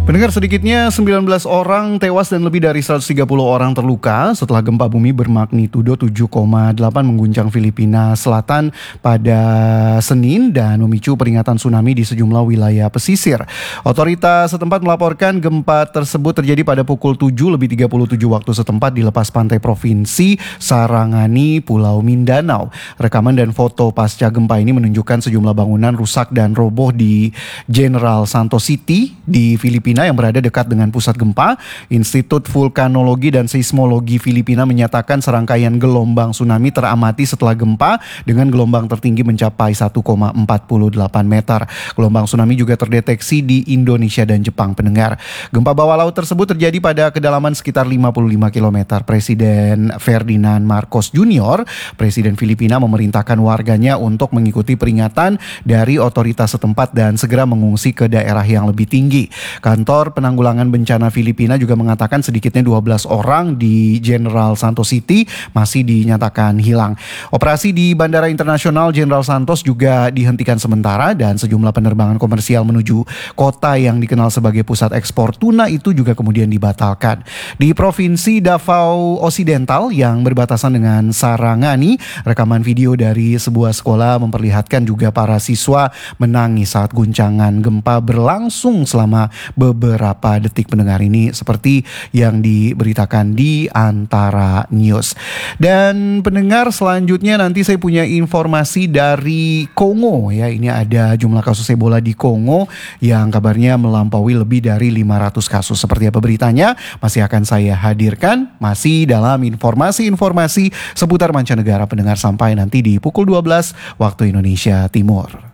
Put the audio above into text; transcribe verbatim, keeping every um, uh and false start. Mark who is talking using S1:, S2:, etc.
S1: Pendengar, sedikitnya sembilan belas orang tewas dan lebih dari seratus tiga puluh orang terluka setelah gempa bumi bermagnitudo tujuh koma delapan mengguncang Filipina Selatan pada Senin dan memicu peringatan tsunami di sejumlah wilayah pesisir. Otoritas setempat melaporkan gempa tersebut terjadi pada pukul tujuh lebih tiga puluh tujuh waktu setempat di lepas pantai provinsi Sarangani, Pulau Mindanao. Rekaman dan foto pasca gempa ini menunjukkan sejumlah bangunan rusak dan roboh di General Santos City di Filipina yang berada dekat dengan pusat gempa. Institut Vulkanologi dan Seismologi Filipina menyatakan serangkaian gelombang tsunami teramati setelah gempa dengan gelombang tertinggi mencapai satu koma empat delapan meter. Gelombang tsunami juga terdeteksi di Indonesia dan Jepang. Pendengar, gempa bawah laut tersebut terjadi pada kedalaman sekitar lima puluh lima kilometer. Presiden Ferdinand Marcos Junior, Presiden Filipina, memerintahkan warganya untuk mengikuti peringatan dari otoritas setempat dan segera mengungsi ke daerah yang lebih tinggi. Kantor Penanggulangan Bencana Filipina juga mengatakan sedikitnya dua belas orang di General Santos City masih dinyatakan hilang. Operasi di Bandara Internasional General Santos juga dihentikan sementara dan sejumlah penerbangan komersial menuju kota yang dikenal sebagai pusat ekspor tuna itu juga kemudian dibatalkan. Di Provinsi Davao Occidental yang berbatasan dengan Sarangani, rekaman video dari sebuah sekolah memperlihatkan juga para siswa menangis saat guncangan gempa berlangsung selama beberapa detik. Pendengar, ini seperti yang diberitakan di Antara News. Dan pendengar, selanjutnya nanti saya punya informasi dari Kongo ya. Ini ada jumlah kasus Ebola di Kongo yang kabarnya melampaui lebih dari lima ratus kasus. Seperti apa beritanya masih akan saya hadirkan masih dalam informasi-informasi seputar mancanegara, pendengar, sampai nanti di pukul dua belas waktu Indonesia Timur.